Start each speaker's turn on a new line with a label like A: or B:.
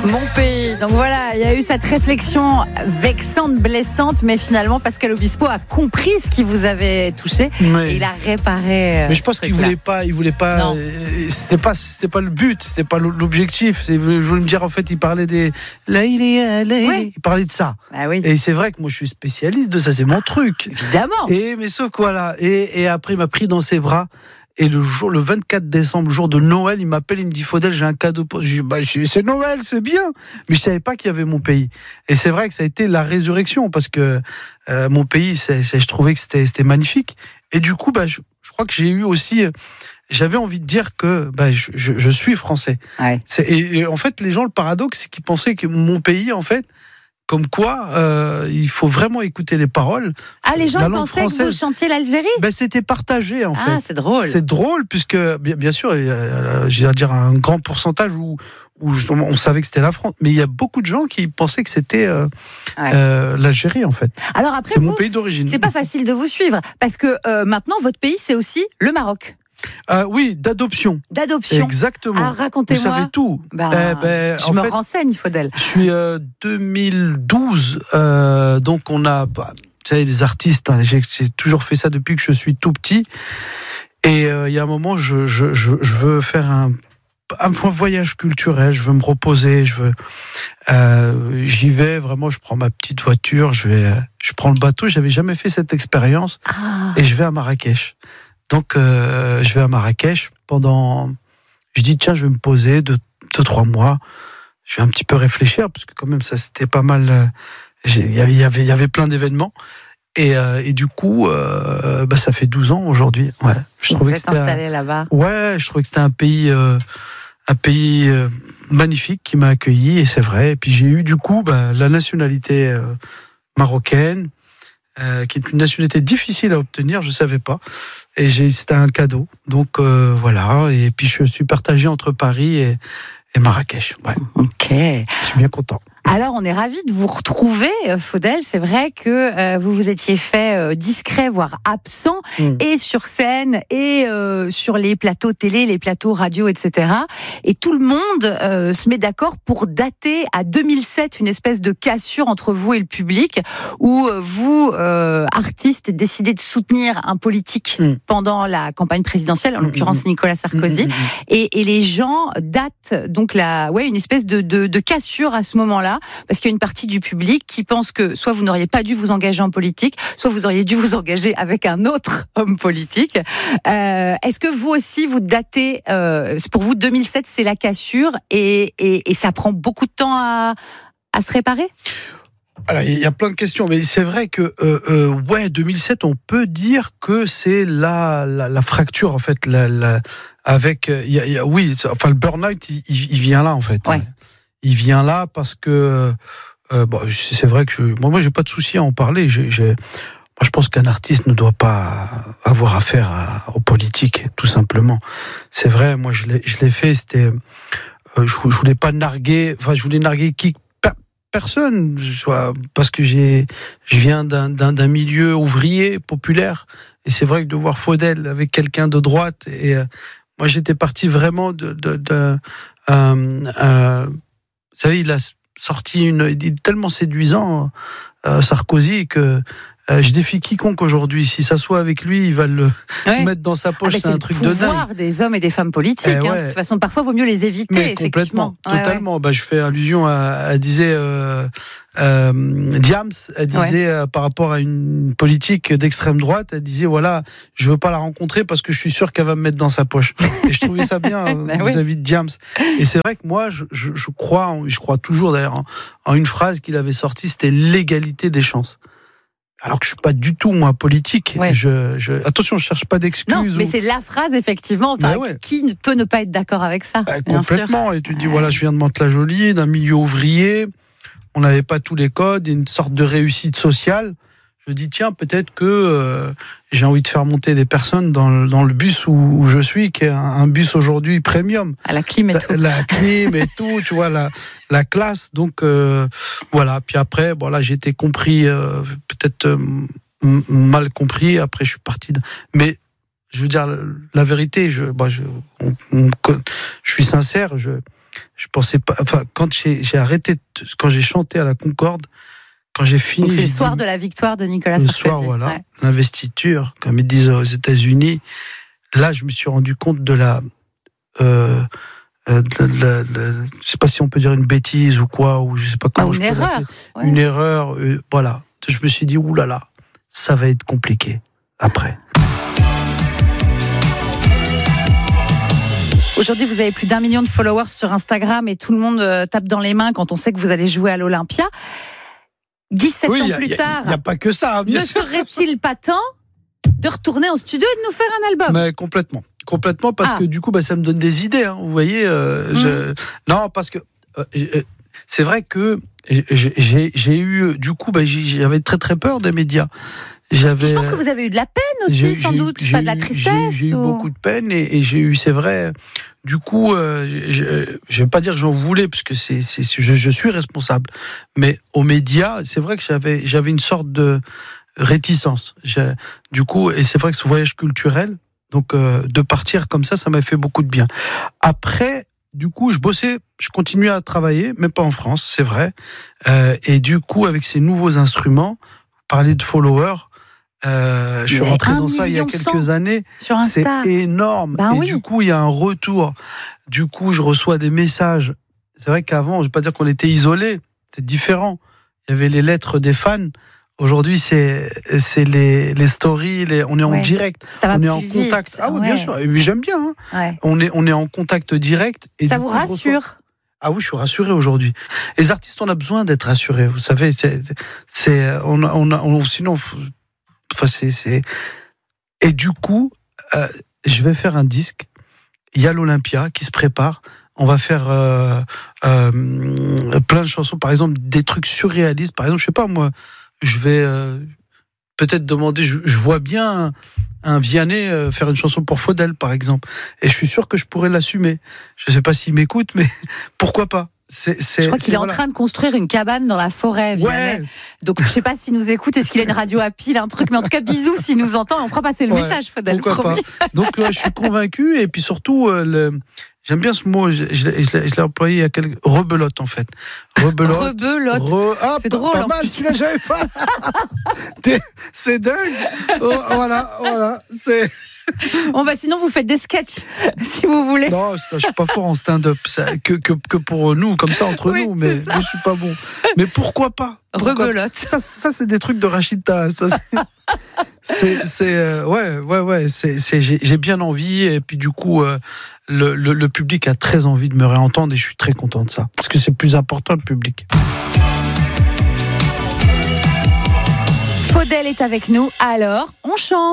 A: Mon pays. Donc voilà, il y a eu cette réflexion vexante, blessante, mais finalement Pascal Obispo a compris ce qui vous avait touché et il a réparé.
B: Mais je pense qu'il voulait pas.
A: Non.
B: C'était pas le but, c'était pas l'objectif. Je voulais me dire, en fait, il parlait des. Il parlait de ça.
A: Ah oui.
B: Et c'est vrai que moi, je suis spécialiste de ça, c'est mon truc.
A: Évidemment.
B: Mais sauf que voilà. Et après, il m'a pris dans ses bras. Et le 24 décembre, le jour de Noël, il m'appelle, il me dit Faudel, j'ai un cadeau pour. Je dis c'est Noël, c'est bien. Mais je savais pas qu'il y avait mon pays. Et c'est vrai que ça a été la résurrection parce que mon pays, je trouvais que c'était magnifique. Et du coup, je crois que j'ai eu aussi. J'avais envie de dire que je suis français.
A: Ouais.
B: Et en fait, les gens, le paradoxe, c'est qu'ils pensaient que mon pays, en fait. Comme quoi, il faut vraiment écouter les paroles.
A: Ah, les gens pensaient
B: française,
A: que vous chantiez l'Algérie ?
B: C'était partagé, en fait.
A: Ah, c'est drôle.
B: C'est drôle, puisque, bien sûr, j'ai à dire un grand pourcentage où on savait que c'était la France. Mais il y a beaucoup de gens qui pensaient que c'était l'Algérie, en fait. Alors après, c'est mon pays d'origine.
A: C'est pas facile de vous suivre, parce que maintenant, votre pays, c'est aussi le Maroc.
B: Oui, d'adoption.
A: D'adoption.
B: Exactement.
A: Ah, racontez-moi.
B: Vous savez tout.
A: Je me renseigne, Faudel.
B: Je suis 2012, donc on a, vous savez, les artistes, j'ai toujours fait ça depuis que je suis tout petit. Et il y a un moment, je veux faire un voyage culturel, je veux me reposer, j'y vais vraiment, je prends ma petite voiture, je prends le bateau, j'avais jamais fait cette expérience, et je vais à Marrakech. Donc, je vais à Marrakech je dis, tiens, je vais me poser 2-3 mois. Je vais un petit peu réfléchir, parce que quand même, ça, c'était pas mal. Il y avait plein d'événements. Et du coup, ça fait 12 ans aujourd'hui. Ouais.
A: Vous êtes installé là-bas.
B: Ouais, je trouvais que c'était un pays magnifique qui m'a accueilli, et c'est vrai. Et puis, j'ai eu du coup la nationalité marocaine, qui est une nationalité difficile à obtenir, je ne savais pas. Et c'était un cadeau. Donc voilà. Et puis je suis partagé entre Paris et Marrakech. Ouais.
A: Ok.
B: Je suis bien content.
A: Alors, on est ravis de vous retrouver, Faudel. C'est vrai que vous vous étiez fait discret, voire absent, et sur scène, et sur les plateaux télé, les plateaux radio, etc. Et tout le monde se met d'accord pour dater à 2007 une espèce de cassure entre vous et le public, où vous, artistes, décidez de soutenir un politique pendant la campagne présidentielle, en l'occurrence Nicolas Sarkozy, et les gens datent donc une espèce de cassure à ce moment-là. Parce qu'il y a une partie du public qui pense que soit vous n'auriez pas dû vous engager en politique, soit vous auriez dû vous engager avec un autre homme politique. Est-ce que vous aussi, vous datez, pour vous 2007, c'est la cassure, et ça prend beaucoup de temps à se réparer ?
B: Alors, il y a plein de questions, mais c'est vrai que 2007, on peut dire que c'est la fracture, en fait, avec le burn-out, il vient là, en fait.
A: Ouais.
B: Il vient là parce que c'est vrai que moi j'ai pas de souci à en parler. Moi je pense qu'un artiste ne doit pas avoir affaire aux politiques, tout simplement. C'est vrai, moi je l'ai fait. C'était je voulais pas narguer. Enfin, je voulais narguer personne, parce que je viens d'un milieu ouvrier populaire, et c'est vrai que de voir Faudel avec quelqu'un de droite, et moi j'étais parti vraiment vous savez, il a sorti il est tellement séduisant, Sarkozy, que je défie quiconque aujourd'hui. Si ça soit avec lui, il va le mettre dans sa poche. C'est un truc de dingue. C'est le pouvoir
A: des hommes et des femmes politiques. De toute façon, parfois, il vaut mieux les éviter.
B: Mais complètement, totalement. Je fais allusion à disait Diams. Elle disait par rapport à une politique d'extrême droite, elle disait voilà, je veux pas la rencontrer parce que je suis sûr qu'elle va me mettre dans sa poche. Et je trouvais ça bien vis-à-vis de Diams. Et c'est vrai que moi, je crois toujours d'ailleurs en une phrase qu'il avait sortie, c'était l'égalité des chances. Alors que je suis pas du tout, moi, politique.
A: Ouais.
B: Attention, je cherche pas d'excuses.
A: Non, mais c'est la phrase, effectivement. Qui ne peut ne pas être d'accord avec ça?
B: Complètement. Sûr. Et tu te dis, voilà, je viens de Mantes-la-Jolie, d'un milieu ouvrier. On n'avait pas tous les codes, une sorte de réussite sociale. Je dis, tiens, peut-être que j'ai envie de faire monter des personnes dans le bus où je suis, qui est un bus aujourd'hui premium.
A: À la clim et tout.
B: La clim et tout, tu vois, la classe. Donc, voilà. Puis après, bon, là, j'ai été compris, peut-être mal compris. Après, je suis parti. Mais, je veux dire, la vérité, je suis sincère. je pensais pas. Enfin, quand j'ai arrêté, quand j'ai chanté à la Concorde, quand j'ai fini.
A: Donc c'est le soir de la victoire de Nicolas Sarkozy.
B: Le soir, voilà, l'investiture, comme ils disent aux États-Unis. Là, je me suis rendu compte de la. Je sais pas si on peut dire une bêtise ou quoi, ou je sais pas comment.
A: Une erreur. Ouais.
B: Une erreur. Voilà. Je me suis dit, oulala, ça va être compliqué après.
A: Aujourd'hui, vous avez plus d'1 million de followers sur Instagram et tout le monde tape dans les mains quand on sait que vous allez jouer à l'Olympia. 17 ans plus tard,
B: il n'y a pas que ça, bien sûr.
A: Serait-il pas temps de retourner en studio et de nous faire un album?
B: Mais complètement, parce que du coup, ça me donne des idées. Hein, vous voyez, non, parce que c'est vrai que j'ai eu, du coup, j'avais très très peur des médias.
A: Je pense que vous avez eu de la peine aussi, sans doute, de la tristesse.
B: J'ai eu beaucoup de peine et j'ai eu, c'est vrai. Du coup, je vais pas dire que j'en voulais, parce que je suis responsable. Mais aux médias, c'est vrai que j'avais une sorte de réticence. Du coup, et c'est vrai que ce voyage culturel, donc de partir comme ça m'a fait beaucoup de bien. Après, du coup, je continuais à travailler, mais pas en France, c'est vrai. Et du coup, avec ces nouveaux instruments, parler de followers. Je suis rentré dans ça il y a quelques années. C'est énorme. Et du coup, il y a un retour. Du coup, je reçois des messages. C'est vrai qu'avant, je ne vais pas dire qu'on était isolés. C'est différent. Il y avait les lettres des fans. Aujourd'hui, c'est les stories. On est en direct. On est en contact.
A: Vite.
B: Ah oui, bien sûr. Et j'aime bien. Hein. Ouais. On est en contact direct. Et
A: ça vous rassure?
B: Ah oui, je suis rassuré aujourd'hui. Les artistes, on a besoin d'être rassurés. Vous savez, sinon. Enfin, Et du coup, je vais faire un disque. Il y a l'Olympia qui se prépare. On va faire plein de chansons, par exemple des trucs surréalistes. Par exemple, je sais pas moi, je vais peut-être demander. Je vois bien un Vianney faire une chanson pour Faudel, par exemple. Et je suis sûr que je pourrais l'assumer. Je sais pas s'il m'écoute, mais pourquoi pas.
A: Je crois qu'il est en train de construire une cabane dans la forêt, Vianney. Ouais. Donc je sais pas s'il nous écoute, est-ce qu'il a une radio à pile, un truc, mais en tout cas bisous s'il nous entend, on fera passer le message, Faudel.
B: Pourquoi pas. Donc je suis convaincu, et puis surtout j'aime bien ce mot, je l'ai employé il y a quelques... Rebelote, en fait. Rebelote.
A: C'est drôle.
B: Pas mal, tu l'as jamais pas. C'est dingue. Voilà.
A: Sinon vous faites des sketchs, si vous voulez.
B: Non, je suis pas fort en stand-up, que pour nous, comme ça, entre nous, mais je suis pas bon. Mais pourquoi pas?
A: Rebelote.
B: Ça, c'est des trucs de Rachida. J'ai bien envie, et puis du coup, le public a très envie de me réentendre, et je suis très content de ça, parce que c'est le plus important, le public.
A: Faudel est avec nous, alors on chante.